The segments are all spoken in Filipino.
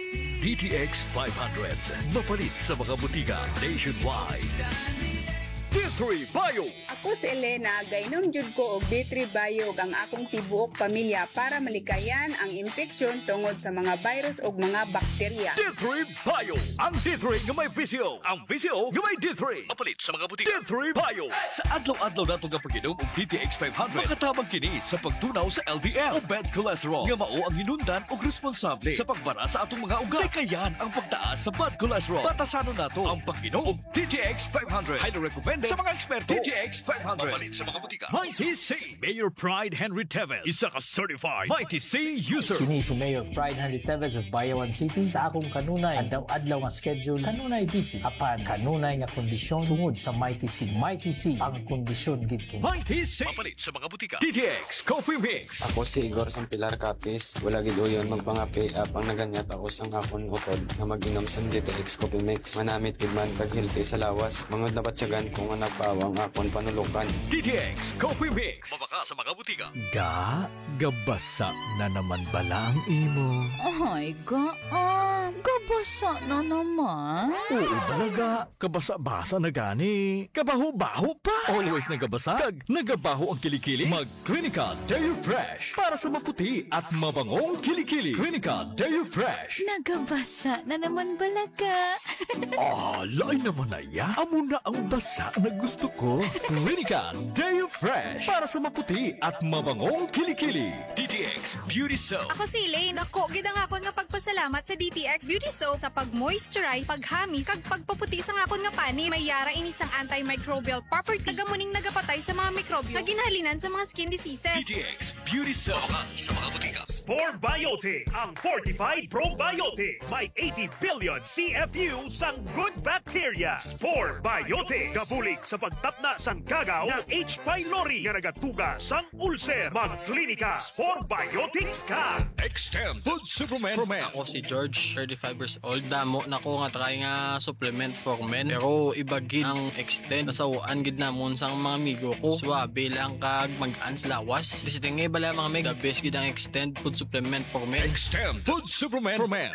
DTX 500. Mapalit sa mga butika nationwide. D3 Bio. Ako si Elena, gainom jud ko og D3 Bio ang akong tibuok pamilya para malikayan ang infeksyon tungod sa mga virus ug mga bakterya. D3 Bio. Ang D3 nga may VCO. Ang VCO nga may D3. Mapalit sa mga butika. D3 Bio. Sa adlaw-adlaw nato nga pag-inom og DTX 500, makatabang kini sa pagtunaw sa LDL o bad cholesterol nga mao ang hinundan og responsable sa pagbara sa atong mga ugat. Likayan ang pagtaas sa bad cholesterol. Batasanon nato ang pag-inom og DTX 500. Highly recommended sa mga eksperto. DTX 500. Mapalit sa mga butika. Mighty C. Mayor Pride Henry Teves. Isa ka certified Mighty C user. Kini si Mayor Pride Henry Teves of Bayawan City. Sa akong kanunay, adlaw-adlaw nga schedule, kanunay busy. Apan, kanunay nga kondisyon tungod sa Mighty C. Mighty C, ang kondisyon gid kini. Mighty C. Mapalit sa mga butika. DTX Coffee Mix. Ako si Igor Sampilar Capis. Wala gid uyon magpangapi apang naganyat ako sang akon utod na mag-inom sa DTX Coffee Mix. Manamit gid man kag healthy sa lawas. Mga nabatyagan kung nga nagpawang akon panulukan. DTX Coffee Mix. Mabaka sa mga butika. Gabasa na naman bala ang imo. Ay, gabasa na naman. Oo talaga, kabasa-basa na gani. Kabaho-baho pa. Always nagabasa, kag nagabaho ang kilikili. Mag Clinica Dairy Fresh para sa maputi at mabangong kilikili. Clinica Dairy Fresh. Nagabasa na naman balaga. Lain naman na ya. Amo na ang basa na gusto ko. Clinica Dairy Fresh para sa maputi at mabangong kilikili. DTX Beauty Soap. Ako si Elaine. Ako, gid ang akon nga pagpasalamat sa DTX Beauty Soap sa pag-moisturize, paghamis, kag pagpaputi sa akon nga pani. May yara ini sang antimicrobial property. Kagamuning nagapatay sa mga mikrobyo na ginahalinan sa mga skin diseases. DTX Beauty Soap. Sa mga butika. Spore Biotics, ang fortified probiotics. May 80 billion CFU sang good bacteria. Spore Biotics. Kabulig sa pagtapna sang kagaw ng H. pylori nga nagatuga sang ulcer. Mag-klinika Spore Biotics ka. Extend Food Supplement for Men. Ako si George, 35 years old. Damo na ko nga try nga supplement for men. Pero iba gid ang extend. Nasawaan gid namon sang mga amigo ko. Swabe lang kag mag-ans lawas. Kasi tingay bala mga meg, the best gid ang extend food supplement for men. Extend Food Supplement for Men.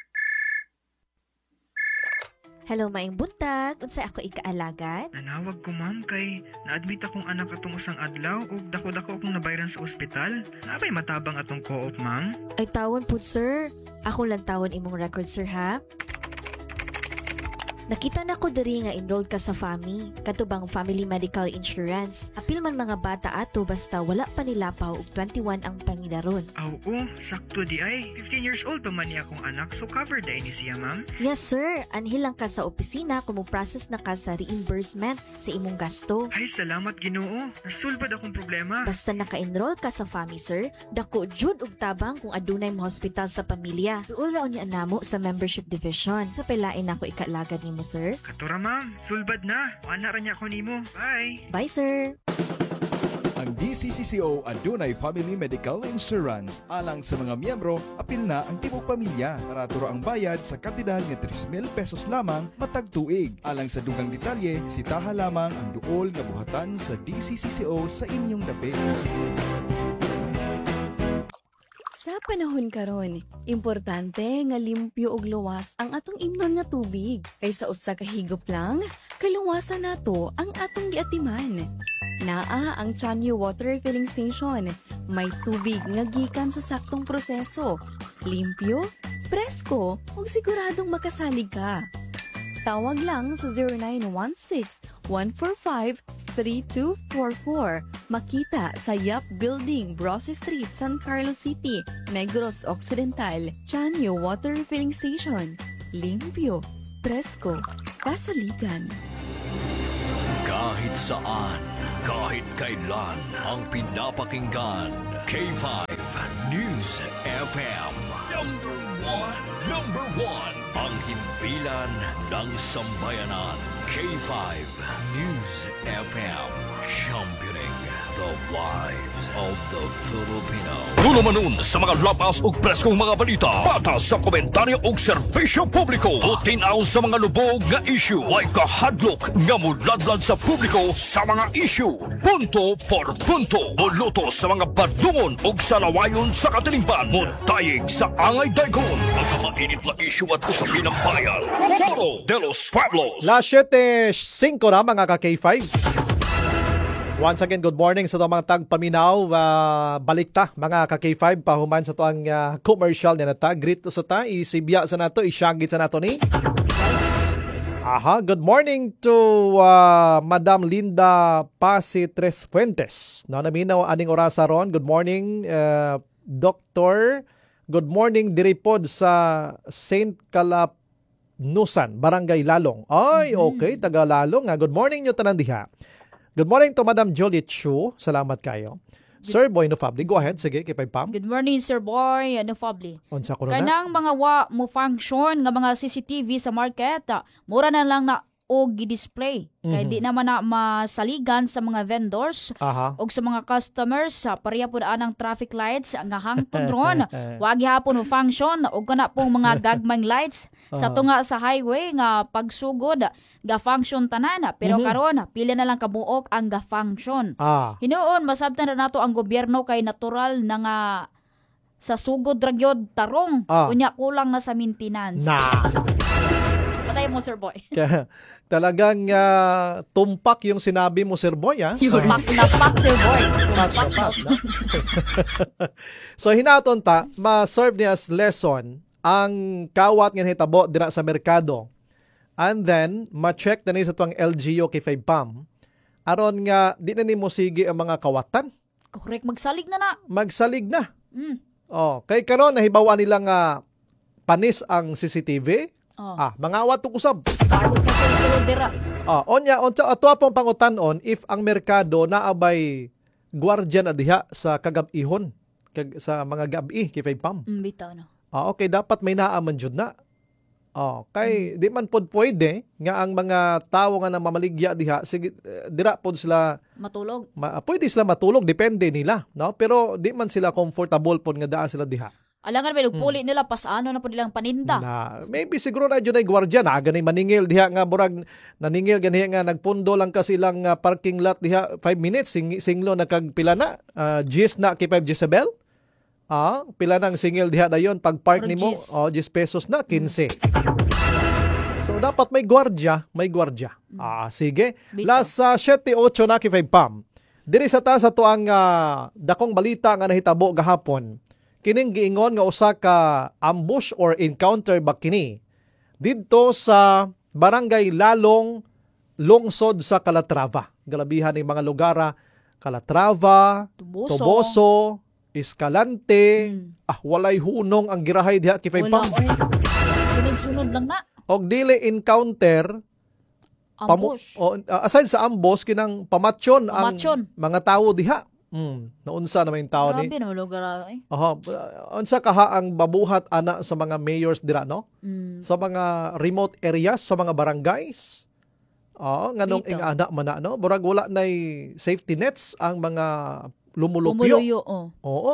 Hello, maing buntag. Unsay ako ikaalagad? Nanawag ko ma'am kay na-admit akong anak atong usang adlaw ug dako-dako akong nabayran sa ospital. Nabay matabang atong co-op ma'am. Ay tawon pud sir. Ako lang tawon imong record sir ha. Nakita na ko diri nga enrolled ka sa FAMI, katubang Family Medical Insurance. Apil man mga bata ato basta wala pa nilapaw ug 21 ang pangidaron. Oo, sakto di ay. 15 years old pa man niya akong anak so covered na ini siya ma'am. Yes sir, anhil lang ka sa opisina kung mo-process na ka sa reimbursement sa imong gasto. Ay salamat Ginoo. Nasulbad akong problema. Basta naka-enroll ka sa FAMI sir, dako jud og tabang kung adunay mo hospital sa pamilya. Duol ra unya namo sa membership division. Sa pelain ako ikalagad nimo sir. Katura ma'am, sulbad na. Ana ra niya ko nimo. Bye. Bye sir. Ang DCCCO adunay Family Medical Insurance. Alang sa mga miyembro, apil na ang tibok pamilya. Paraturo ang bayad sa kantidad nga 3,000 pesos lamang matag tuig. Alang sa dugang detalye, sitaha lamang ang duol nga buhatan sa DCCCO sa inyong dapit. Sa panahon karon, importante nga limpyo ug luwas ang atong imnon nga tubig. Kaysa usa ka higop lang, kaluwasan nato ang atong giatiman. Naa ang Chanyu Water Refilling Station. May tubig nga gikan sa saktong proseso. Limpyo, presko, ug siguradong makasalig ka. Tawag lang sa 0916-145-3244. Makita sa Yap Building, Brose Street, San Carlos City, Negros Occidental. Chanyu Water Refilling Station. Limpyo, presko, kasaligan. Kahit saan, kahit kailan, ang pinapakinggan. K5 News FM. Number one, ang himpilan ng sambayanan. K5 News FM. Championing the lives of the Filipino. Tulumanon sa mga lapas ug preskong mga balita. Patas sa komentaryo ug serbisyo publiko. Tutinaw sa mga lubog nga issue. Way kahadlok nga muladlad sa publiko sa mga issue. Punto por punto. Muluto sa mga badlungon ug salawayon sa katilingban. Muntayig sa angay daykon. Mga mainit na issue at usapin ng bayan. Foro de los Pueblos. Las 7:05 na mga ka-K5. Once again, good morning sa mga tagpaminaw. Balik ta mga ka-K5 pahuman sa tuang commercial na nata. Greet to sa ta, isibya sa nato, isyagit sa nato ni. Good morning to Madam Linda Pasitres Fuentes. No, naminaw aning orasa ron. Good morning, Doctor. Good morning, diripod sa St. Calapnusan, Barangay Lalong. Ay, okay, taga Lalong. Good morning nyo tanan diha. Good morning to Madam Jolie Chu. Salamat kayo. Sir Boy Nofabli, go ahead. Sige, kipay Pam. Good morning, Sir Boy Nofabli. Unsa ko na? Kanang mga mo function nga mga CCTV sa market, mura na lang na og gi-display. Kaya di naman na masaligan sa mga vendors o sa mga customers. Pareha po anang traffic lights nga hangtod ron. Wag hapon mo function o kana pong mga gagmang lights sa tunga sa highway nga pagsugod ga-function tanan. Pero karon pila na lang kabuok ang ga-function. Hinuon masabtan na nato ang gobyerno kay natural na nga sa sugod ragyod tarong. Unya kulang na sa maintenance. Patay mo, Sir Boy. Talagang tumpak yung sinabi mo, Sir Boy. Tumpak na pak, Sir Boy. So, hinaton ta, ma-serve niya as lesson ang kawat nga hitabo dira sa merkado. And then, ma-check na ni sa tuwang LGU kay 5 PAM. Aron nga, di na ni mo sige ang mga kawatan. Correct, magsalig na na. Magsalig na. Kay karon nahibawa nila nga panis ang CCTV. Mga awat usab. Onya ato apong pangutanon if ang merkado naabay gwardiya na diha sa kagab-ihon sa mga gabi kay 5 PAM. Bitaw na. Okay, dapat may naaman jud na. Kay di man pod pwede nga ang mga tawo nga namaligya diha sige dira pod sila matulog. Pwede sila matulog depende nila, no? Pero di man sila comfortable pod nga daa sila diha. Alangan may nagpuli nila pasano na po nilang paninda. Maybe siguro na dyan ay gwardiya na ganay maningil diha nga burag naningil ganiya nga nagpundo lang kasi lang parking lot diha 5 minutes singlo na kag pila na GS na kay 5 Jezebel. Pila nang singil diha dayon pag park nimo 10 pesos na 15. So dapat may gwardiya. Sige. Last 7-8 na kay 5 PAM. Diri sa taas ato ang dakong balita nga nahitabo gahapon. Kining giingon nga usa ka ambush or encounter ba kini didto sa Barangay Lalong, lungsod sa Calatrava. Galabihan ng mga lugar Calatrava, Toboso, Escalante. Walay hunong ang girahay diha kay 5 PAM. Sunod lang na. Og dili encounter ambush. Aside sa ambush kinang pamatyon ang mga tawo diha. Naunsa naman yung tao ni. Grabe na lugar ay. Unsa kaha ang babuhat ana sa mga mayors dira no? Sa mga remote areas, sa mga barangays. Nganong ingana man na no? Burag wala nay safety nets ang mga lumulupyo. Oo.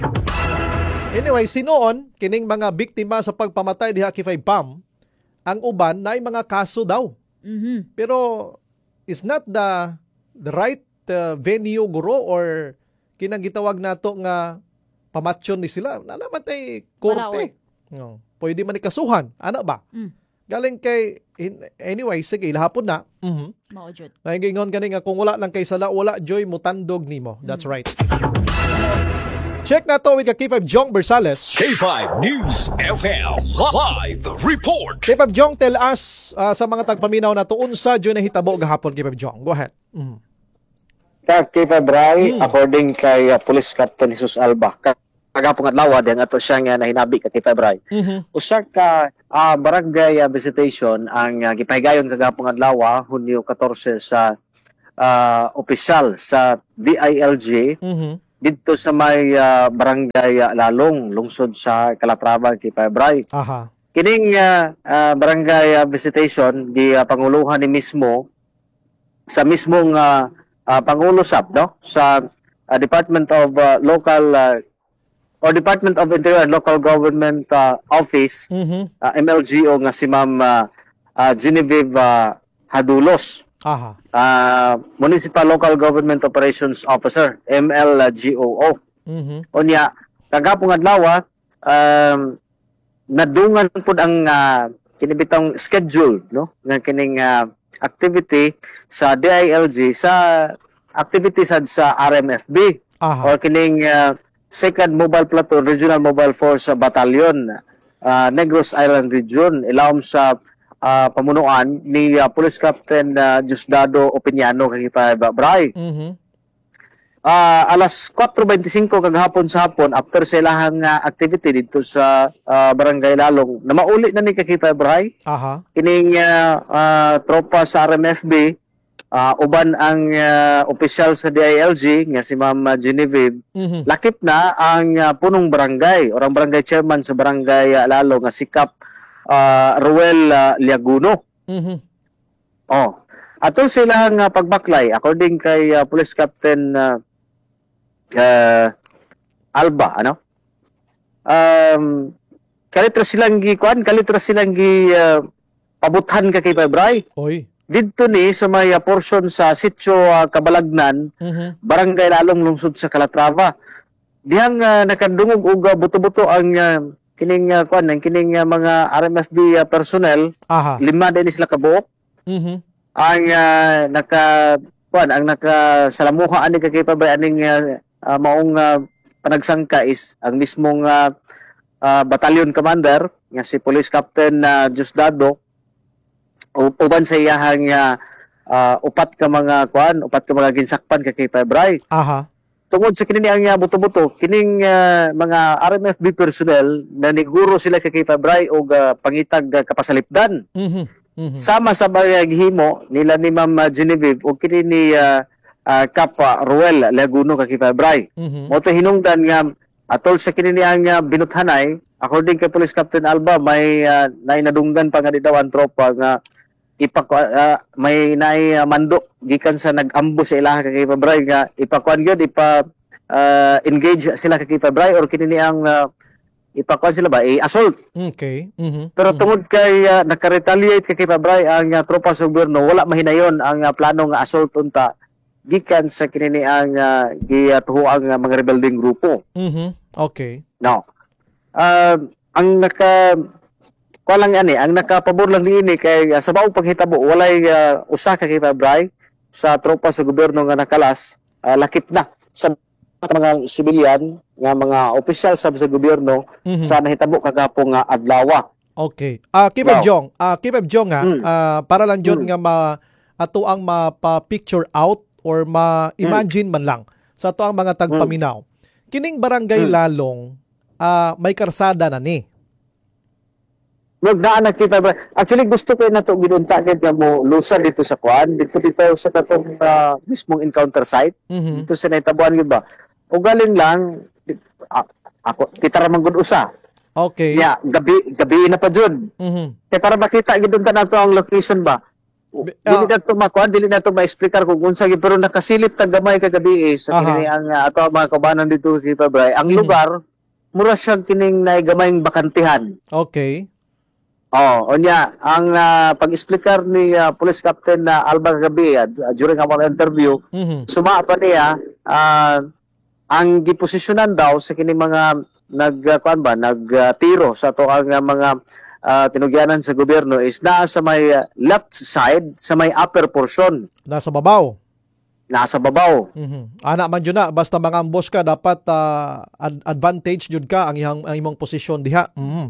Anyway, sinuon kining mga biktima sa pagpamatay diha kay 5 PAM, ang uban nay mga kaso daw. Pero is not the right venue guro or kinang gitawag nato nga pamatyon ni sila nalaman tay korte. Pwede man ikasuhan ana ba? Galing kay anyway sige lahapon na. Mao jud. Naingon kani nga kung wala lang kay sala wala joy mutandog nimo. That's right. Check na to with K5 Jong Bersales. K5 News FM Live Report. K5 Jong tell us sa mga tagpaminaw na to unsa joy na hitabo gahapon K5 Jong. Go ahead. Kay Febray, according kay Police Captain Jesus Alba, kagapong adlaw din ato siya nga nahinabi kay Febray. Usa ka barangay visitation ang gipahigayon kagapong adlaw Hunyo 14 sa opisyal sa DILG dito sa may barangay Lalong, lungsod sa Calatrava kay Febray. Kining barangay visitation di panguluhan ni mismo sa mismong Pangulo SAP, no, sa Department of Department of Interior and Local Government Office, MLGO, nga si Ma'am Genevieve Hadulos. Municipal Local Government Operations Officer, MLGOO. Unya, kagapong adlaw, nadungan po ang kinibitang schedule, no, ng kining activity sa DILG sa activity sa RMFB or kining Second Mobile Platoon Regional Mobile Force Battalion, Negros Island Region, ilawom sa pamunuan ni Police Captain Diosdado Opiniano kay Bray. Alas 4:25 kagahapon sa hapon, after sa ilahang activity dito sa Barangay Lalong, na mauli na ni Kakipay Bray. Kining tropa sa RMFB, uban ang opisyal sa DILG nga si Ma'am Genevieve, lakip na ang punong barangay or ang barangay chairman sa Barangay Lalo nga si Cap Ruel Liaguno. Atol silang pagbaklay, according kay Police Captain Alba, ano? Kalitra silang pabuthan ka kay Bray. Dito ni sa may portion sa Sitio Kabalagnan, Barangay Lalong, lungsod sa Calatrava. Dihang nakadungog og buto-buto ang kining mga RMFB personnel, 5 din sila kabuok. Ang nakasalamuha ani kay Pabay aning maong panagsangka is ang mismong battalion commander nga si Police Captain Diosdado, uban sa iyahang upat ka mga ginsakpan kay Pabay. Tungod sa kini ang buto-buto, kining mga RMFB personnel na niguro sila kay Pabay og pangitag kapasalipdan. Sama sa gihimo nila ni Ma'am Genevieve o kini ni Cap Ruel Liaguno kay Bray. Moto hinungdan nga atol sa kini ang binuthanay, according kay Police Captain Alba, may nainadunggan pa nga didawan tropa nga may mando gikan sa nag-ambush sa ilaha kay Bray nga ipakuan gyud engage sila kay Bray or kini ni ang ipakuan sila ba assault. Pero tungod kay naka-retaliate kay Bray ang tropa sa gobyerno, wala mahinayon ang plano nga assault unta gikan sa kini ang gituhuang mga rebelding grupo. Now, ang ang nakapabor lang niini kay sa baong paghitabo walay usa ka kay Bray sa tropa sa gobyerno nga nakalas, lakip na sa mga sibilyan nga mga opisyal sa gobyerno sa nahitabo kagapong adlaw. Kipep Jong para lang jud nga ato ang mapa-picture out or ma-imagine man lang sa ato ang mga tagpaminaw. Kining Barangay Lalong may karsada na ni. Magdaan na kita ba? Actually, gusto ko na ito ginunta nga mo lusa dito sa Kuan. Dito sa katong mismong encounter site. Dito sa naitabuan yun ba? O galing lang, ako, kita ramang gud usa. Gabi na pa dyan. Kaya para makita, ginunta na ito ang location ba? Dili na ito makuan, dili na ito ma-explicar kung unsa pero nakasilip tag gamay kagabi sa kini ang ato mga kabanan dito kay Pabray. Ang lugar, mura siyang kining naigamayng bakantihan. Onya, ang pag-explicar ni Police Captain Alba kagabi during our interview, suma pa niya ang giposisyonan daw sa kini mga nagtiro sa to ang mga tinugyanan sa gobyerno is naa sa may left side, sa may upper portion. Nasa babaw. Ana man jud na basta mga ambush ka dapat advantage jud ka ang imong posisyon diha.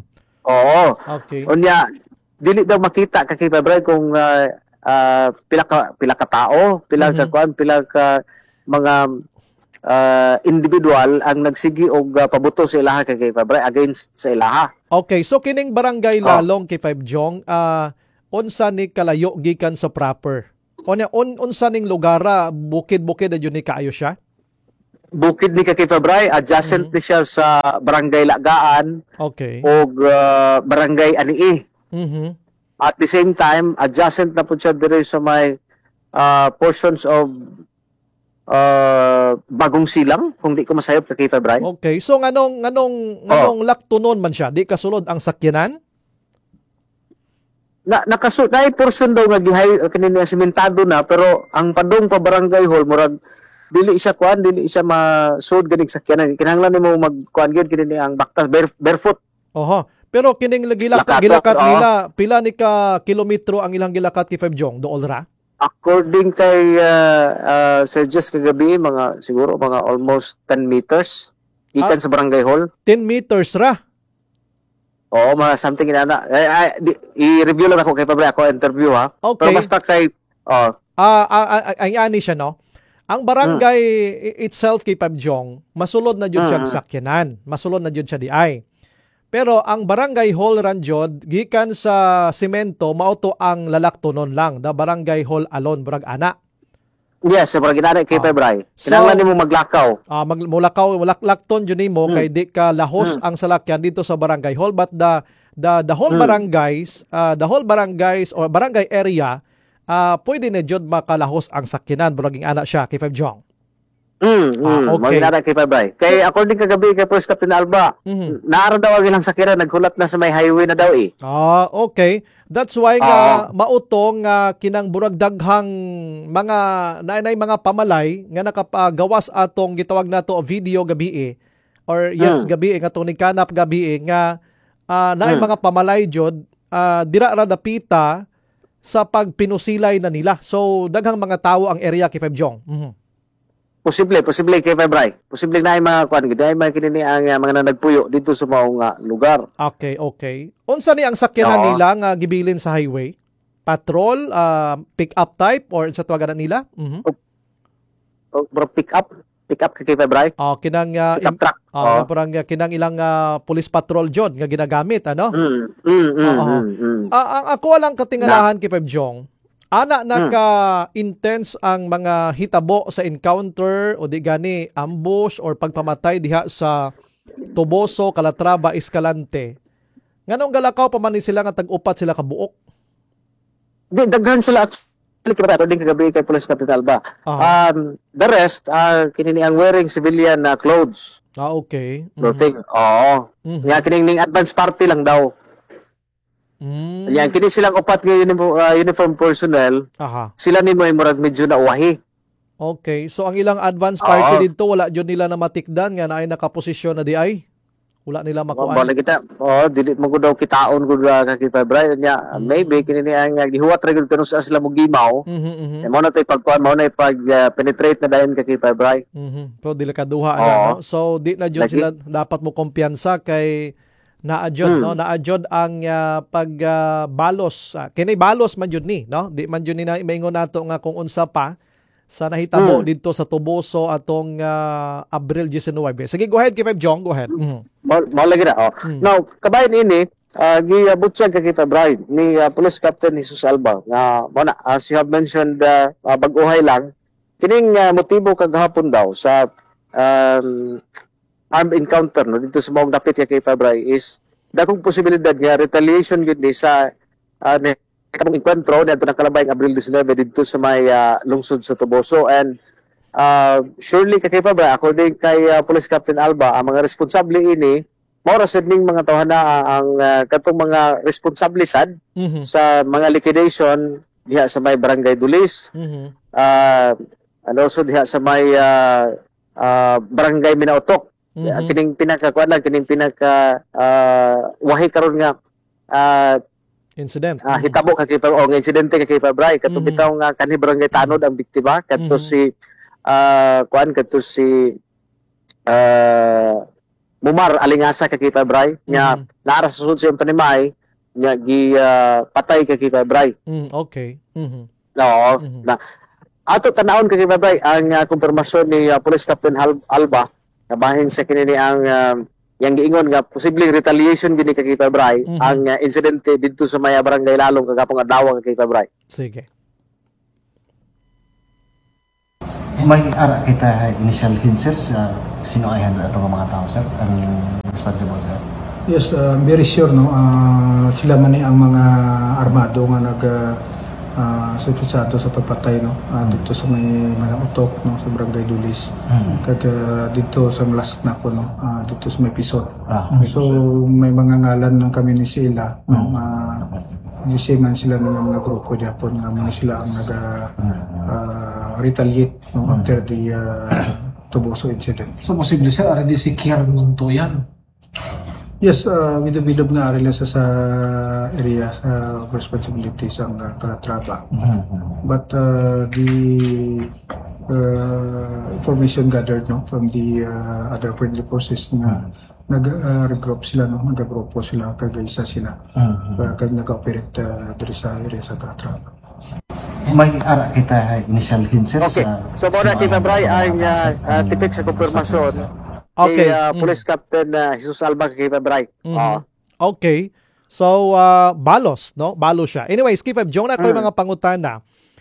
Unya dili daw makita kay Pabray kung pila ka tao, pila ka mga individual ang nagsigi og pabuto sa ilaha kay Pabray against sa ilaha. So kining Barangay Lalong kay Jong, unsa ni kalayo gikan sa proper? Unsa ning lugara, bukid-bukid adyo ni kaayo siya? Bukid ni kay Pabray, adjacent ni siya sa Barangay Lagaan. Og Barangay Anii. At the same time, adjacent na po siya dire sa may portions of Bagong Silang, kung di ko masayop kay Febray. Okay, so nganong laktunon man siya, di kasulod ang sakyanan? Nakasulod na portion daw nga gihay kanina sementado na, pero ang padong pa barangay hall murag dili siya masud ganing sakyanan. Kinahanglan nimo magkuan gyud kini ang baktas barefoot. Oho. Pero kining gilakat nila, pila ni ka kilometro ang ilang gilakat kay Febjong dool ra? According kay Sir Jess kagabi, siguro mga almost 10 meters gikan sa barangay hall. 10 meters ra? Oo, mga something inana. I-review lang ako kay Febray, ako interview ha. Okay. Pero basta kay ang ani siya no. Ang barangay itself kay Febjong, masulod na jud siya sakyanan. Masulod na jud siya di ay. Pero ang barangay hall ranjod gikan sa semento mauto ang lalaktonon lang, the barangay hall alone brag ana. Yes, sa barangay ana kay Febray. Kinahanglan nimo maglakaw. Lakton jud nimo kay di ka lahos ang salakyan dito sa barangay hall, but the whole barangays, or barangay area pwede na jud makalahos ang sakyanan braging ana siya kay Febjong. Okay. Maganda kay Febray. Kay according kagabi kay Police Captain Alba, naara daw ang ilang sakyanan, naghulat na sa may highway na daw eh. Okay. That's why nga mautong kinang burag daghang mga nainay mga pamalay nga nakapagawas atong gitawag nato video gabi or gabi nga tong nikanap gabi nga naay mga pamalay jud dira ra dapita sa pagpinusilay na nila. So daghang mga tawo ang area kay Febjong. Posible kay Febray. Posible na ay mga kuan gid ay mga kinini ang mga nagpuyo dito sa maong lugar. Okay. Unsa ni ang sakyanan nila nga gibilin sa highway? Patrol, pick up type or sa tawagan nila? Pick up kay Febray. Kinang pick up truck. Parang kinang ilang police patrol jud nga ginagamit ano? Ang ako lang katingalahan kay Febjong. Ana naka-intense ang mga hitabo sa encounter o di gani ambush or pagpamatay diha sa Tuboso, Calatrava, Escalante. Nganong galakaw pa man sila nga tag-upat sila kabuok? Di daghan sila actually din kagabi kay Police Captain Alba. The rest are kinini ang wearing civilian clothes. Okay. Clothing. Nga kining advance party lang daw. Yan, kini silang upat nga uniform personnel. Sila ni mo murag medyo na uwahi. Okay, so ang ilang advance party dito wala jud nila na matikdan nga naay nakaposisyon na di ay. Wala nila makuan. Wala kita. Dili mo daw kitaon gud kay Febray nya. Maybe kini ang gihuwat ra gud kanus sila mo gimaw. Mo na tay pagkuan, mo na pag penetrate na dayon kay Febray. So delikaduha no. So di na jud sila dapat mo kumpiyansa kay naadjod ang pagbalos. Kini balos man jud ni, no? Di man jud ni na maingon nato nga kung unsa pa sa nahitabo dito sa Tuboso atong Abril 19. Sige, go ahead kay Febjong, go ahead. Mao lagi na. Now, kabayan ini giabutsyag kay Febray ni Police Captain Jesus Alba nga mo na as you have mentioned bag-uhay lang kining motibo kagahapon daw sa armed encounter no dito sa maong dapit kay Febray is dakong posibilidad nga retaliation gud ni sa katong enkwentro dito nakalabay ang Abril 19 dito sa may lungsod sa Tuboso, and surely kay Febray according kay Police Captain Alba ang mga responsable ini mao ra sad ning mga tawhana ang katong mga responsable sad sa mga liquidation diha sa may Barangay Dulis and also diha sa may Barangay Minaotok. Kining pinakakuan lang, kining wahi karon nga incident. Hitabo kay Febray, insidente kay Febray katong bitaw nga kanhi Barangay Tanod ang biktima kadto si Mumar Alingasa kay Febray nga naara sa sud sa panimay nga patay kay Febray. Okay. Na ato tanawon kay Febray ang kumpirmasyon ni Police Captain Alba kabahin sa kinini ang yang giingon nga posibleng retaliation gini kay Febray ang insidente dito sa may Barangay Lalong kagapong adlaw kay Febray. Sige. May ara kita initial hints sa sino ay handa atong mga tao sir ang responsible sir? Yes, very sure no. Sila man ang mga armado nga supisado sa pagpatay no dito sa may Manautok no sa Barangay Dulis kag dito sa last na ko no dito sa may Pisot. So may mga ngalan ng kami ni sila di man sila ng mga grupo Japon nga mga sila ang retaliate no after the Tuboso incident. So posible sir, ari di si Kier Montoyan. Yes, bidab nga rin sa area of responsibilities ang Calatrava. But the information gathered no from the other friendly forces nga nag-regroup sila no, nag-grupo sila kag-isa sila kag nag-operate diri sa area sa Calatrava. May ara kita initial hints Okay. So muna kita Bray ang tipik sa konfirmasyon. Okay. Police Captain Jesus Alba kay Bray. Okay. So balos, no? Balos siya. Anyways, K5 Jonah ko mga pangutana.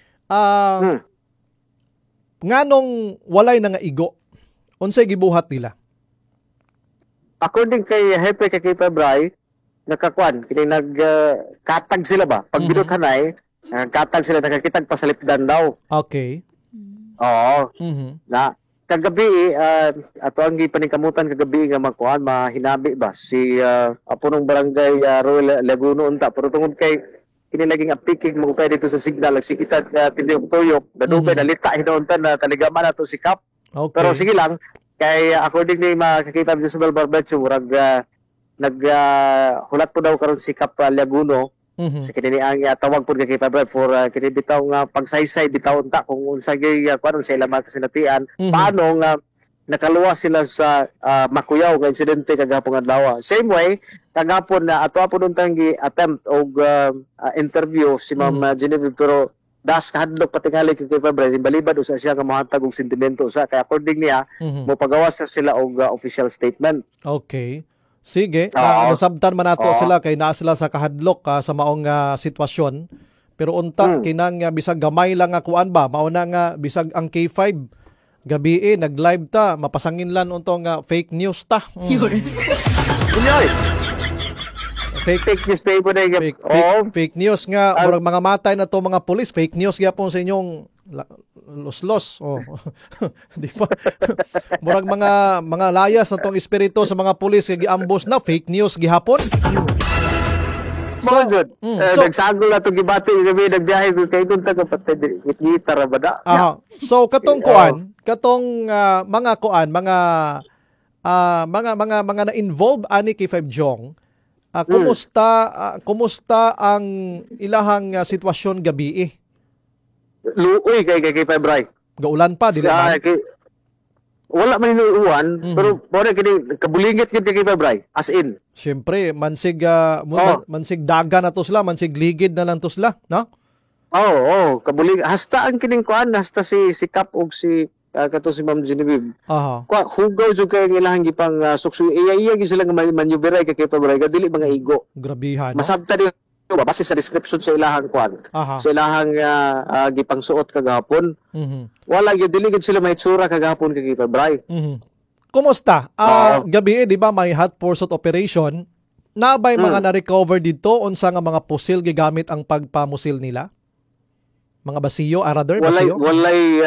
Nganong walay na nga igo? Unsay gibuhat nila? According kay Hepe kay Bray, nakakwan kini nagkatag sila ba? Pag binuthanay, katag sila nakakitag pasalipdan daw. Okay. Oo. Na kagabi ato ang gipaningkamutan kagabi nga makuan mahinabi ba si apo ng barangay Royal Laguno unta pero tungod kay kini naging apikig mo pa dito sa signal nagsikitad tindiyok tuyok dadugay nalita hinuntan na taligaman nato si Kap. Okay. Pero sige lang kay according ni makakita Josebel Barbecho murag hulat po daw karon si Kap Laguno. Sa kini ang tawag po kay Pablo for kini bitaw nga pagsaysay bitaw unta kung unsa gyud kuan sa ilang mga kasinatian paano nga nakaluwas sila sa Makuyaw nga insidente kagahapon adlaw. Same way kagahapon na ato apon untang attempt og interview si Ma'am Genevieve pero das kahadlok patingali kay Pablo balibad usa siya nga mohatag og sentimento sa kay according niya mo pagawas sila og official statement. Okay. Sige, nasabtan man nato sila kay naa sila sa kahadlok sa maong sitwasyon. Pero unta kinang bisag gamay lang nga kuan ba, mao na nga bisag ang K5 gabi nag-live ta, mapasangin lan untong fake news ta. Fake news pa na fake news nga murag mga matay na to mga pulis, fake news gyapon sa inyong los di ba murag mga layas na tong espiritu sa mga pulis kay giambos na fake news gihapon. Nagsagol na itong gibati gabi nagbiyahe kay doon taga patay gitar ba da. So katong kuan katong mga kuan mga na-involve ani kay 5 Jong kumusta ang ilahang sitwasyon gabi Luoy kay Febray. Gaulan pa dili ba? Wala man inuuwan pero mora kini kabulingit gyud kay Febray as in. Syempre mansig mansig daga na to sila, mansig ligid na lang to sila, no? Kabuling hasta ang kining kuan hasta si Kap og si kato si Ma'am Genevieve. Hugaw jud kay ilang gipang suksu iya gyud sila nga maneuver kay Febray dili mga igo. Grabihan. Masabta din base sa description sa ilahang kuan sa ilahang gipangsuot kagahapon wala gyud dili gyud sila may tsura kagahapon kay Febray. Kumusta gabi di ba may hot pursuit operation nabay mga na-recover dito unsa nga mga pusil gigamit ang pagpamusil nila mga basiyo basiyo walay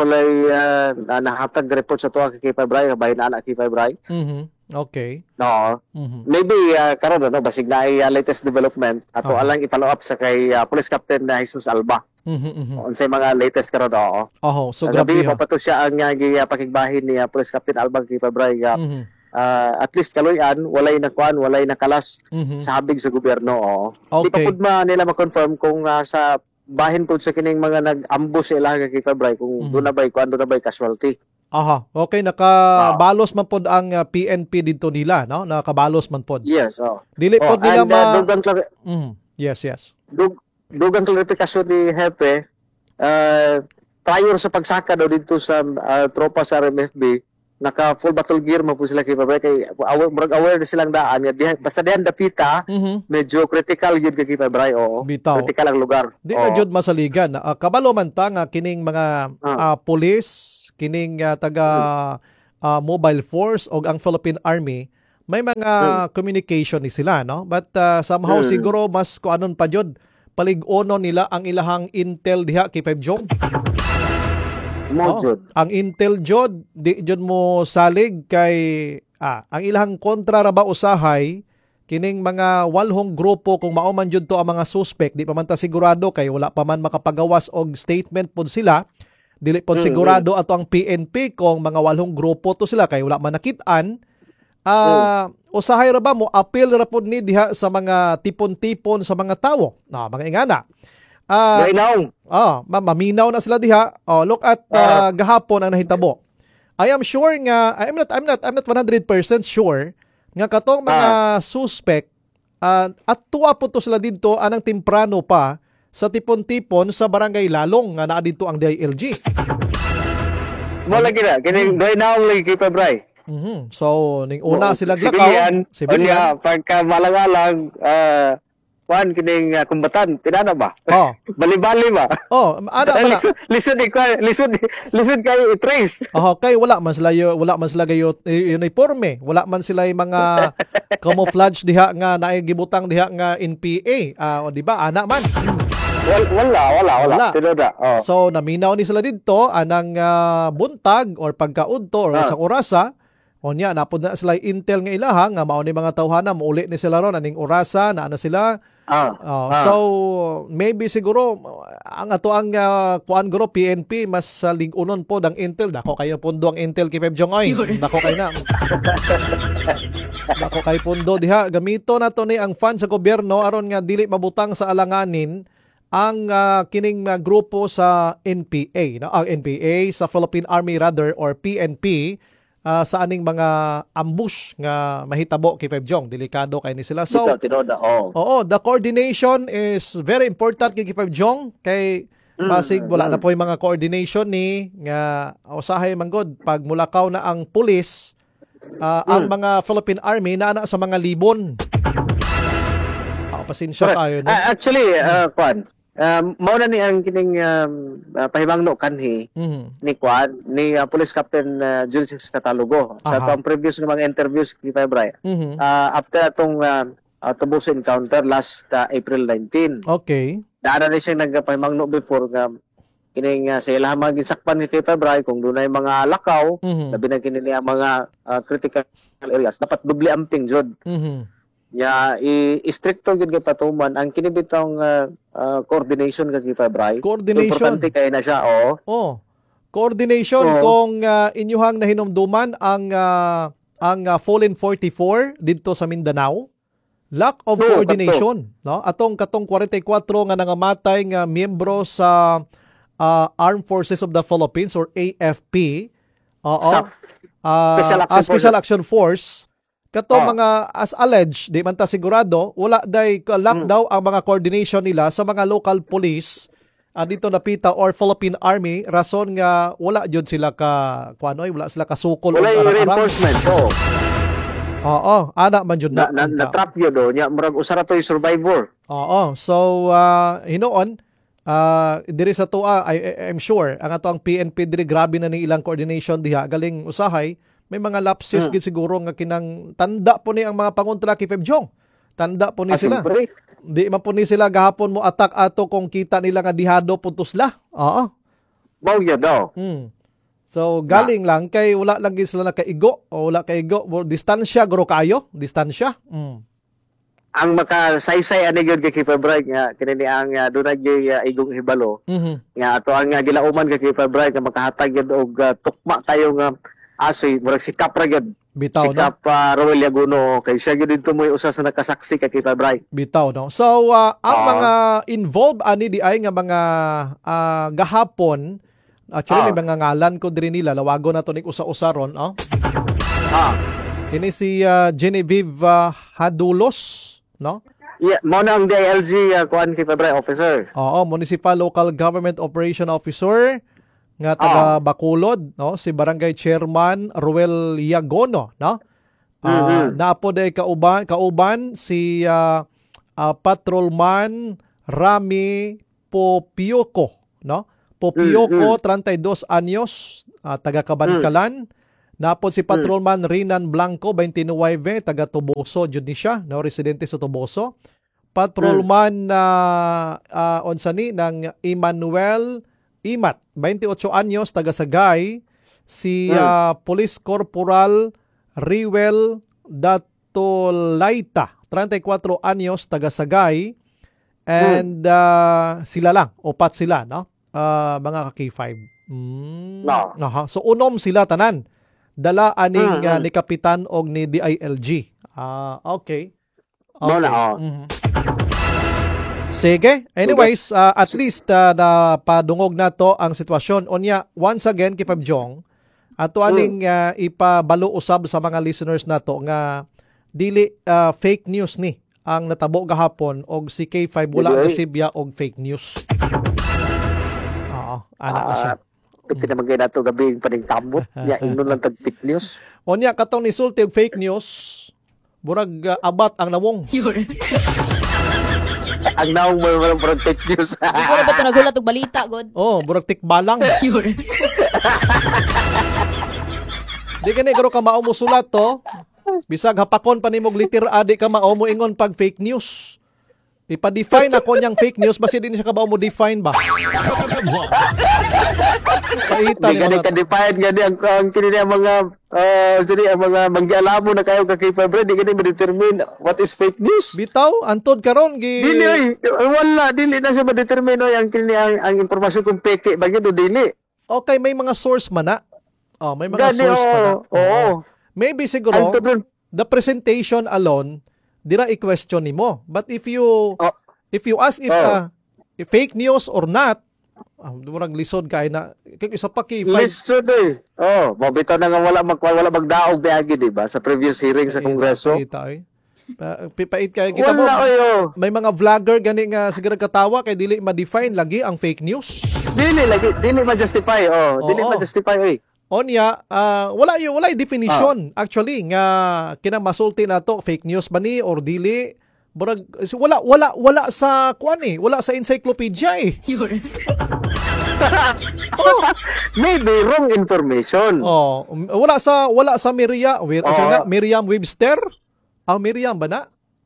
nahatag report sa tuwa kay Febray bahin ana kay Febray. Okay. No. Maybe karon no basig na latest development ato alang i-follow up sa kay Police Captain na Jesus Alba. Unsay mga latest karon so grabe pato siya ang pakigbahin ni Police Captain Alba kay Febray at least kaloyan walay na kuan walay na kalas sa habig sa gobyerno. Di pa pud nila ma-confirm kung sa bahin pud sa kining mga nag-ambush sa ilaha kay Febray kung doon na bay casualty. Okay, nakabalos man pod ang PNP dito nila, no? Nakabalos man pod. Yes, Dili pod nila Yes. Dugang klarifikasyon ni Hepe, prior sa pagsaka daw dito sa tropa sa RMFB, naka full battle gear mo po sila kay Febray kay aware na silang daan basta dihan dapita medyo critical gyud kay Febray critical ang lugar di na jud masaligan kabalo man ta nga kining mga police kining taga mobile force o ang Philippine Army may mga communication ni sila no but somehow siguro mas kuanon pa jud palig-onon nila ang ilahang intel diha kay 5 Jong. Ang intel jod di jud mo salig kay ang ilahang kontra ra ba usahay kining mga 8 grupo kung mao man jud to ang mga suspect di pa man ta sigurado kay wala pa man makapagawas og statement pod sila. Dili pod sigurado ato ang PNP kung mga 8 grupo to sila kay wala man nakit-an. Usahay ra ba mo appeal ra pod ni diha sa mga tipon-tipon sa mga tawo. Mga ingana. Maminaw na sila diha. Look at gahapon ang nahitabo. I am sure nga I'm not 100% sure nga katong mga suspect at tuwa po to sila dito anang temprano pa sa tipon-tipon sa barangay Lalong nga naa dito ang DILG. Mo lagi na kini now lagi kay Febray. So ning una sila glakaw. Sibilian pagka malang-alang Juan, kining kumbatan, tinana ba? Bali-bali ba? Ana pala. Lisod kayo i-trace. Kay wala man sila gayo uniforme, wala man sila mga camouflage diha nga naay gibutang diha nga NPA. Di ba? Ana man. Wala. Tinoda. So naminaw ni sila didto anang buntag or pagkaudto or sa orasa. Onya napod na sila intel nga ilaha nga mao ni mga tawhana muuli ni sila ron aning orasa na sila. So maybe siguro ang ato ang kuan guro PNP mas lig-unon po ang intel. Dako kayo pundo ang intel kay Pep Jong oy. Dako kay na. Dako kay pundo diha gamito nato ni ang fund sa gobyerno aron nga dili mabutang sa alanganin ang kining grupo sa NPA, no? Ang NPA sa Philippine Army rather or PNP sa aning mga ambush nga mahitabo kay Pep Jong. Delikado kay ni sila. So, the coordination is very important kay Pep Jong kay basig wala na po yung mga coordination ni nga usahay manggod pag mulakaw na ang pulis ang mga Philippine Army na sa mga libon. Pasensya kayo. No? Actually, Juan, mauna ni ang kining pahibangno kanhi ni Juan, ni Police Captain Julius Catalogo sa atong previous nga mga interviews kay Febray. After atong Tubuso encounter last April 19. Okay. Daara ni siya nagpahibangno before nga kining sa ilang mga gisakpan ni Febray kung dunay mga lakaw, labi na kini ang mga critical areas dapat doble amping jud. I-stricto yun kay patuman ang kinibitang coordination kay Febray. Coordination. Importante kay na siya, Coordination kung inyuhang nahinumduman ang Fallen 44 dito sa Mindanao. Lack of coordination, no? Atong 44 nga nangamatay nga miyembro sa Armed Forces of the Philippines or AFP. Special Action Force. Kato mga as alleged, di man ta sigurado, wala day lock daw ang mga coordination nila sa mga local police dito napita or Philippine Army rason nga wala jud sila wala sila kasukol wala yung reinforcement. Ana man jud na trap yun nya murag usara to yung survivor. So hinoon diri sa tuwa I'm sure ang ato ang PNP diri grabe na ni ilang coordination diha galing usahay. May mga lapses gid siguro nga kinang tanda po ni ang mga pangontra kay Pep Jong. Tanda po ni sila. Di man po ni sila gahapon mo attack ato kung kita nila nga dihado puntos la. Mao ya daw. So galing lang kay wala lang gid sila nakaigo o wala kaigo distansya guro kayo, distansya. Ang makasaysay ani gyud kay Febray nga kini ang dunay igong hibalo. Nga ato ang gilauman kay Febray nga makahatag gyud og tukma tayo nga asoy murag sikap ra gyud bitaw sikap Roel Yaguno kay siya gyud dito moy usa sa nakasaksi kay Febray bitaw no. So ang mga involved ani di ay nga mga gahapon actually may mga ngalan ko diri nila lawago na to ning usa-usa ron kini si Genevieve Hadulos no. Mo na ang DILG kuan kay Febray officer. Municipal Local Government Operation Officer nga taga Bacolod, no? Si Barangay Chairman Roel Yagono, no? Napo day kauban si Patrolman Rami Popioko, no? Popioko 32 anyos, taga Kabankalan. Napo si Patrolman Rinan Blanco 29, taga Tuboso jud ni siya, no? Residente sa Tuboso. Patrolman na onsani ng Emmanuel Imat, 28 anyos, taga Sagay. Si Police Corporal Riwel Datolaita, 34 anyos, taga Sagay. And sila lang, opat sila, no? Mga ka-K5. So unom sila tanan. Dala aning ni Kapitan og ni DILG. Okay. Sige. Anyways, at least na padungog na to ang sitwasyon. Onya, once again, Kipab Jong, ato aning ipabalo usab sa mga listeners nato nga dili fake news ni ang natabo gahapon og si K5 wala gasibya og fake news. Ana na siya. Piti na magay nato gabi paning kamot. Ya ingnon lang tag fake news. Onya katong ni sulti og fake news, burag abat ang nawong. Ang nawong mo walang burag fake news. Siguro ba ito nagulat og balita, God? Burag tikbalang. Di gani garo ka mao mo sulat to. Bisag hapakon pa nimog liter A, di ka mao mo ingon pag fake news. Ipa-define ako niyang fake news, basi din siya ka ba mo define ba? Paita ni ka define gani ang kini ang mga ang mga manggialamo na kayo ka K5 di gani ma-determine what is fake news. Bitaw antod karon dili na siya ma-determine ang kini ang impormasyon kung peke bagyo do dili. Okay, may mga source man na. May mga source man na. Maybe siguro the presentation alone dira i-question nimo. But if you ask if fake news or not, murag lisod kay na isa pa K5. Lisod mabitaw na nga wala magdaog biagi di ba sa previous hearing sa Kongreso. Pipait kay kita mo. May mga vlogger gani nga siguro katawa kay dili ma-define lagi ang fake news. Dili ma-justify. Dili ma-justify. Onya, wala definition actually nga kinamasulti nato fake news ba ni or dili. Burag wala sa kuan wala sa encyclopedia Maybe wrong information. Wala sa Merriam-Webster. Merriam ba na?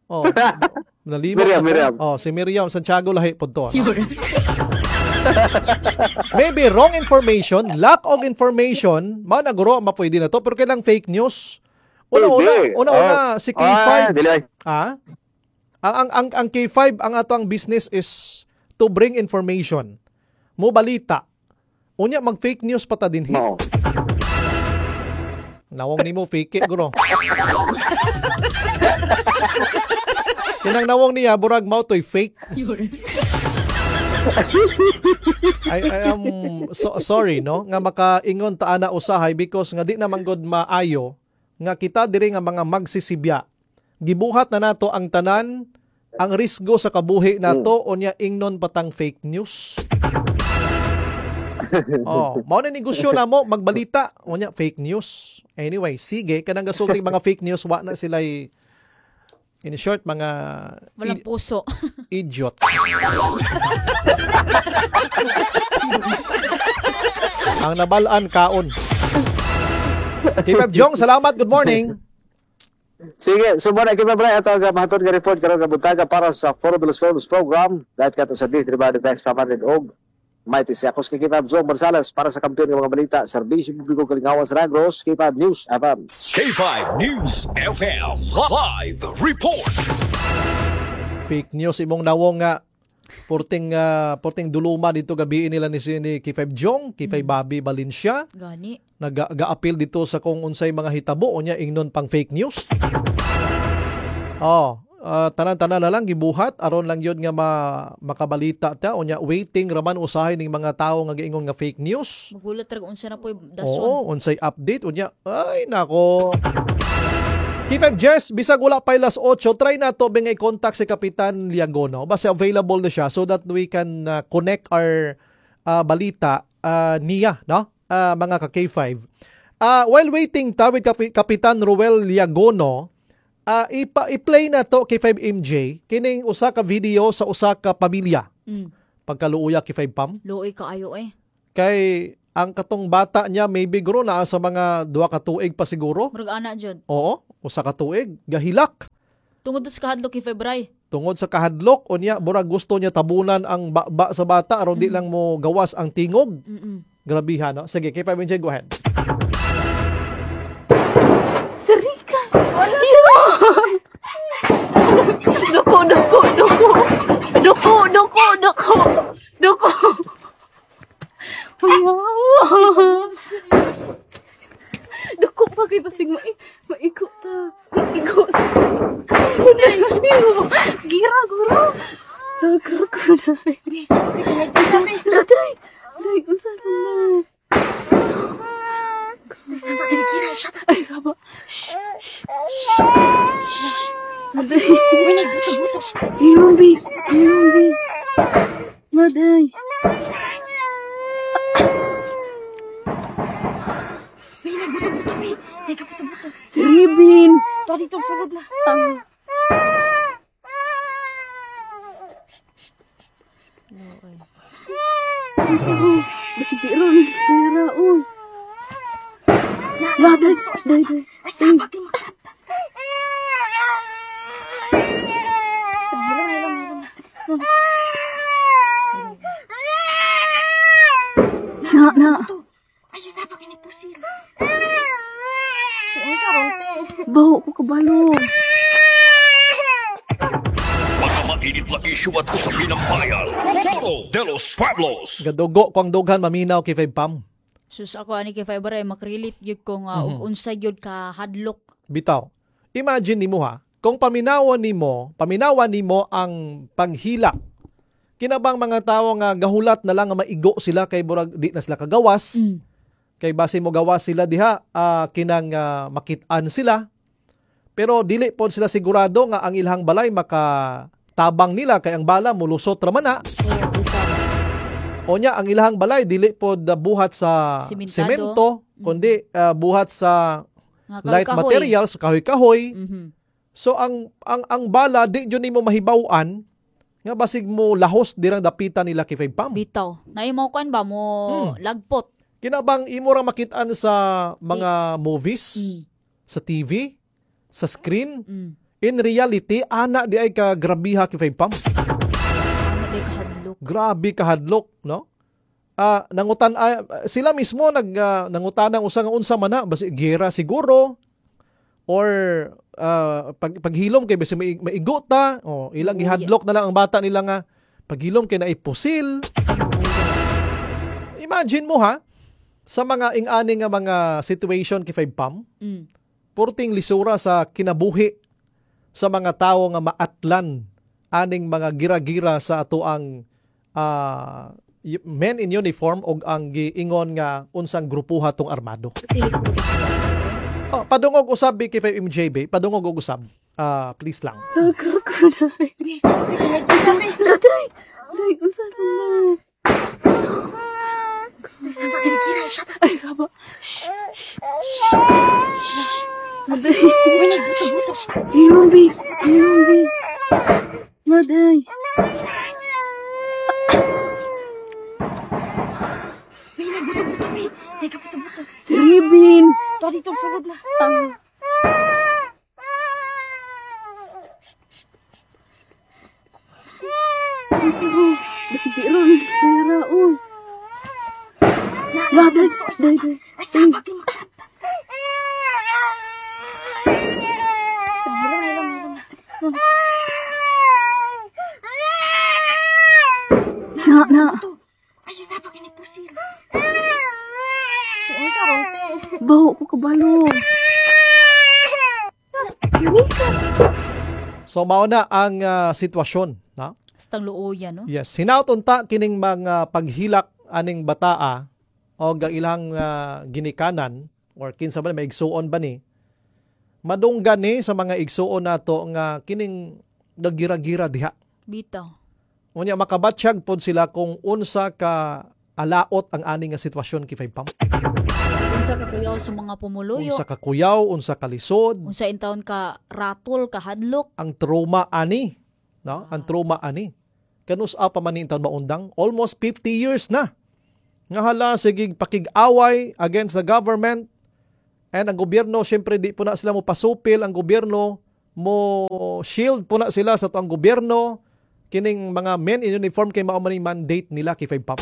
Miriam. Si Miriam Santiago lahi pod to. Maybe wrong information, lack of information, managuro mapwede na to pero kailang fake news. Una si K5. Ang K5 ang atong business is to bring information. Mo balita. Unya mag fake news pata dinhi. Nawong nimo fake guro. Kinang nawong niya burag mao toy fake. I am sorry no nga makaingon ta ana usahay because nga di naman god maayo nga kita diri nga mga magsisibya. Gibuhat na nato ang tanan ang risgo sa kabuhi nato unya ingnon patang fake news. Mao na negosyo na mo magbalita unya fake news. Anyway, sige kanang gasulting mga fake news wa na sila in short, mga walang puso. Idiot. Ang nabalaan kaon. Kipab Jong, salamat. Good morning. Sige, sumara Kipab Bray ato ang mahatod nga report karon nga buntaga para sa Foro de los Pueblos program. Dahil kato sa District Body Banks Pamarin og Mighty Siakos kay Kipab Jong Gonzales para sa kampiyon ng mga balita, serbisyo publiko Kalingawan sa Negros, K5 News FM. K5 News FM Live Report. Fake news imong nawong nga porting duluma dito gabi nila ni K5 Jong, K5 Bobby Valencia. Gani. Nag-appeal dito sa kung unsay mga hitabo unya ingnon pang fake news. Tanan-tanan na lang gibuhat aron lang yun nga makabalita ta unya waiting raman usahay ning mga tawo nga giingon nga fake news. Magulat ra unsa na poy dason. Unsay update unya. Ay nako. K5 Jess, bisag wala pa ilas 8, try na to bingay contact si Kapitan Liagono. Basta available na siya so that we can connect our balita niya, no? Mga ka-K5. While waiting ta with Kapitan Ruel Liagono, i-play na to K5 MJ kining usa ka video sa usa ka pamilya. Pagkaluuya K5 Pam. Luoy kaayo Kay ang katong bata niya maybe guro na sa mga 2 ka tuig pa siguro. Murag ana jud. Oo, usa ka tuig, gahilak. Tungod sa kahadlok K5 Bray. Tungod sa kahadlok, unya, murag gusto niya tabunan ang ba sa bata, aron di lang mo gawas ang tingog. Grabihan, no? Sige, kay Pabinjay, go ahead. Sarika! Duko! Duko pa kay basig maikot ta. Maikot. Gira, guro. Duko ko na. Daday, unsa na? Sama kini ay sama. Daday. Hirumbi. Daday. Si Ribin. Tadi to sulod na. Basi biron, sira oh. Day. Ay sabak ni makapta. Na. Ay sabak ni pusil. Bawa ko kabalo. Mga mainit na issue at usapin ng bayan. Foro de los Pueblos. Gadugo ko ang dughan maminaw kay Five Pam. Sus ako ani kay Fiber ay makrelate gyud ko nga ug unsa gyud ka hadlok. Bitaw. Imagine nimo ha, kung paminawan nimo ang paghila. Kinabang mga tawo nga gahulat na lang nga maigo sila kay burag di na sila kagawas. Kay base mo gawas sila diha, kinang makit-an sila. Pero dili pod sila sigurado nga ang ilhang balay makatabang nila kay ang bala mulusot ra man na. Onya ang ilhang balay dili pod buhat sa semento kundi buhat sa light materials, kahoy-kahoy. So ang bala di jud nimo mahibaw-an nga basig mo lahos dirang dapitan nila kay Five Pam. Bitaw. Naimaw kan ba mo lagpot. Kinabang imo ra makit-an sa mga movies, sa TV, sa screen. In reality, ana di ay ka grabiha kay Five Pam. Grabe kahadlok, no? Nangutan sila mismo nangutanang unsa man na basi gera siguro or paghilom kay basi maigo ta ilang gihadlok na lang ang bata nila nga paghilom kay naipusil. Imagine mo ha sa mga ing-ani nga mga situation kay Five Pam. Purting lisura sa kinabuhi sa mga tawo nga maatlan aning mga gira-gira sa ato ang men in uniform og ang giingon nga unsang grupuha tong armado. Padungog usab kay 5MJB, padungog og usab. Please lang. Day, unsa na? Ay sama. Hirumbi. Daday. Si Ribin. Tadi to sulod na. Basi biron, sira oh. Day. Ay sabak ni makapta. Na. Ay sabak ni pusil. Bawa ko kabalo. So mao na ang sitwasyon, na? Stang luoyan, no? Yes, hinautunta kining mga paghilak aning bataa o ilang ginikanan or kinsa ba may igsuon ba ni? Madunggan ni sa mga igsuon nato nga kining nagira-gira diha. Bitaw. Unya makabatsyag pod sila kung unsa ka alaot ang ani nga sitwasyon kay Five Pam. Unsa ka kuyaw sa mga pumuluyo. Unsa ka kuyaw, unsa ka lisod. Unsa intawon ka ratol, ka hadlok. Ang trauma ani, no? Ang trauma ani. Kanus pa man ni intawon maundang almost 50 years na. Nga hala sige pakig-away against the government and ang gobyerno syempre di po na sila mo pasupil ang gobyerno mo shield po na sila sa tuang gobyerno, kining mga men in uniform kay mao man mandate nila kay 5 pam.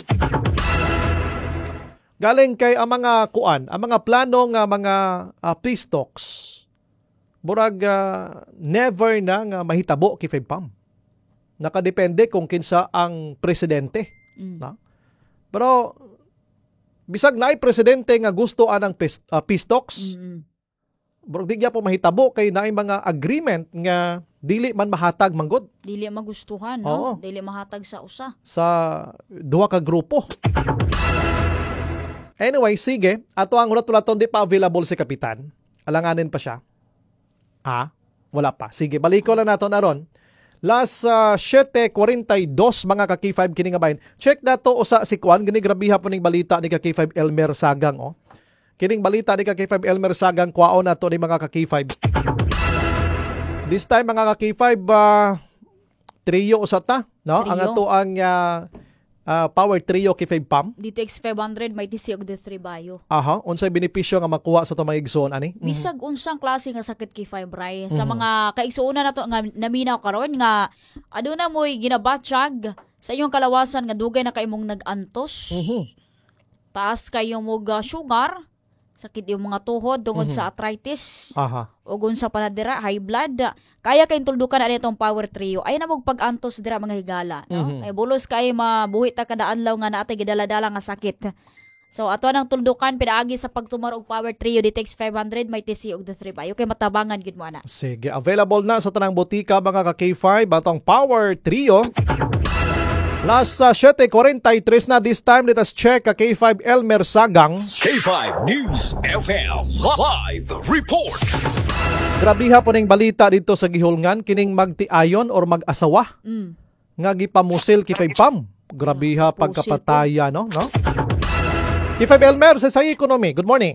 Galing kay ang mga kuan, ang mga plano nga mga peace talks. Murag never na nga mahitabo kay 5 pam. Nakadepende kung kinsa ang presidente. Na? Pero bisag naay presidente nga gusto anang peace talks. Murag di po mahitabo kay naay mga agreement nga dili man mahatag manggod. Dili magustuhan, Oo. no? Dili mahatag sa usa. Sa duha ka grupo. Anyway, sige. Ato ang ulat-ulaton di pa available si Kapitan. Alanganin pa siya. Wala pa. Sige, baliko lang nato aron. Last 7:42 mga ka-K5 kini nga bahin. Check nato usa si Kwan, gini grabiha po ning balita ni ka-K5 Elmer Sagang Kining balita ni ka-K5 Elmer Sagang kwaon nato ni mga ka-K5. This time mga ka-K5 trio usata, no? Trio. Ang ato ang power trio K5 PAM. DTX 500 may TC og 3 bayo. Unsay benepisyo nga makuha sa tumay igsoon ani? Bisag unsang klase nga sakit kay fibray sa mga kaigsuonan nato nga naminaw karon nga aduna moy ginabatsyag sa inyong kalawasan nga dugay na kaimong nag-antos. Taas kayong mga sugar, sakit yung mga tuhod tungod sa arthritis. O sa panadira, high blood. Kaya kayong tuldukan na itong power trio. Ay na mong pag-antos dira mga higala. No? Ay bulos kayo mabuhit na kadaanlaw nga naatay gidala-dala nga sakit. So ato nang tuldukan pinaagi sa pagtumar og power trio DTX 500 may TC og 3 bayo kay matabangan gid mo ana. Sige, available na sa tanang botika mga ka-K5 atong power trio. Last 7:43 na this time, let us check K5 Elmer Sagang. K5 News FM Live Report. Grabiha po ning balita dito sa gihulngan kining magtiayon or mag-asawa. Nga gipamusil kay 5 pam. Grabiha pagkapataya no? K5 Elmer sa ekonomi. Good morning.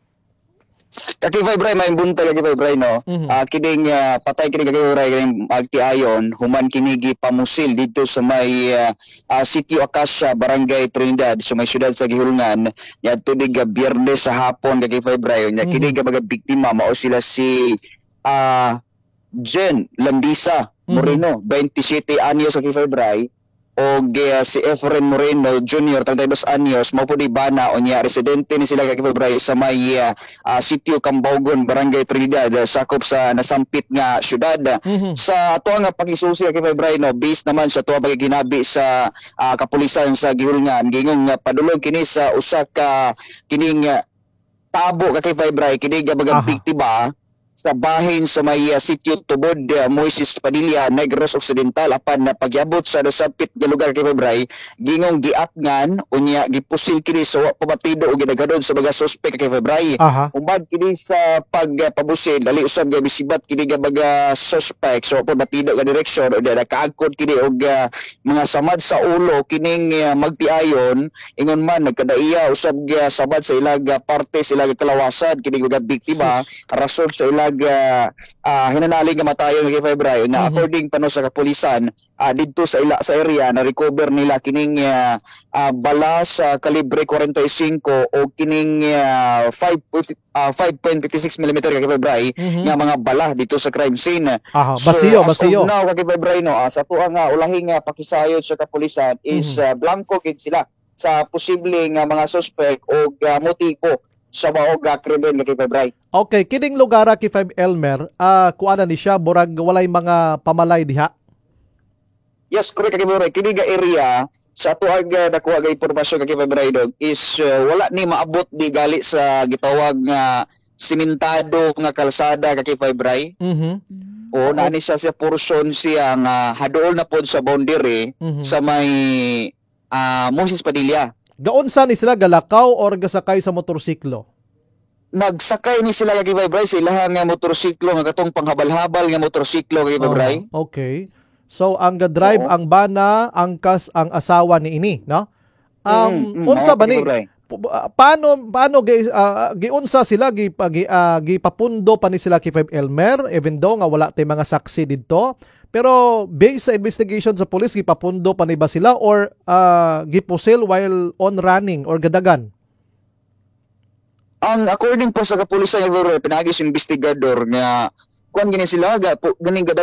Kaki Bray may buntag kaki Bray no. Kining patay kini kay Uray kining magtiayon human kini gipamusil dito sa may Sitio Acacia, Barangay Trinidad sa may syudad sa Gihulngan. Yadto dig Biyernes sa hapon kaki Bray nya kini mga biktima mao sila si Jen Landisa Moreno 27 anyos kaki Bray og si Efren Moreno Jr. 32 anyos mao pud bana unya residente ni sila kay Febray sa may Sitio Cambaugon, Barangay Trinidad, sakop sa nasampit nga syudad. Sa ato nga pagisusi kay Febray no based naman sa tuwa pagiginabi sa kapulisan sa Gihulngan gingong padulong kini sa usa ka kining tabo kay Febray kini nga biktima sa bahin sa may Sitio Tubod, Moises Padilla, Negros Occidental apan na pagyabot sa nasapit nga lugar kay Febray gingong giatngan unya gipusil kini sa wa pabatido og ginagadon sa mga suspek kay Febray. Umad kini sa pagpabusil dali usab nga bisibat kini nga mga suspek sa wa pabatido nga direksyon o nakaagkod kini og mga samad sa ulo kining magtiayon ingon man nagkadaiya usab nga samad sa ilag parte sa ilag kalawasan kini mga biktima rason sa ilag hinanalig nga matayon kay Febray na according pa no sa kapulisan didto sa area na recover nila kining bala sa kalibre 45 o kining 5.56 mm kay Febray nga mga bala dito sa crime scene. Basiyo. Now kay Febray no sa tuang ulahing pakisayod sa kapulisan is blanco gid sila sa posibleng mga suspect o motibo sa maog krimen kay Febray. Okay, kining lugar kay 5 Elmer, kuana ni siya burag walay mga pamalay diha. Yes, correct kay Febray. Kini nga area sa tuag nakuha nga impormasyon kay Febray dog is wala ni maabot di gali sa gitawag nga simentado nga kalsada kay Febray. O nani siya sa portion siya nga haduol na pod sa boundary sa may Moises Padilla. Gaon sa ni sila galakaw or gasakay sa motorsiklo? Nagsakay ni sila kay Febray sa ilahang nga motorsiklo nga katong panghabal-habal nga motorsiklo kay Febray. Okay. So ang ga-drive ang bana, angkas ang asawa ni ini, no? Unsa ba ni? Paano giunsa sila gipapundo pa ni sila kay 5 Elmer even though nga wala tay mga saksi didto? Pero based sa investigation sa police, gipapundo pa ni ba sila or gipusil while on running or gadagan? Ang according po sa kapulisan, pinagis investigador nga kuan gini sila ganing